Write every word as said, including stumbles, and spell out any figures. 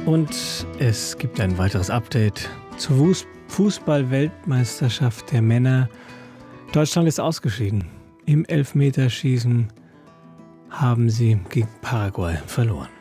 Und es gibt ein weiteres Update zur Fußball-Weltmeisterschaft der Männer. Deutschland ist ausgeschieden. Im Elfmeterschießen haben sie gegen Paraguay verloren.